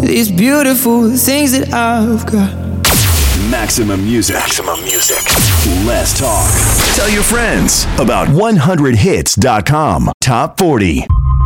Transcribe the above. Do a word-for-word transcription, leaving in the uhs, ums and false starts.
these beautiful things that I've got. Maximum music. Maximum music. Less talk. Tell your friends about one hundred hits dot com. Top forty.